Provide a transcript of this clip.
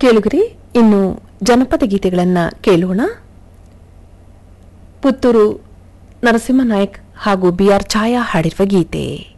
ಕೇಳುಗರಿ, ಇನ್ನು ಜನಪದ ಗೀತೆಗಳನ್ನ ಕೇಳೋಣ. ಪುತ್ತೂರು ನರಸಿಂಹ ನಾಯಕ್ ಹಾಗೂ ಬಿಆರ್ ಛಾಯಾ ಹಾಡಿರುವ ಗೀತೆ.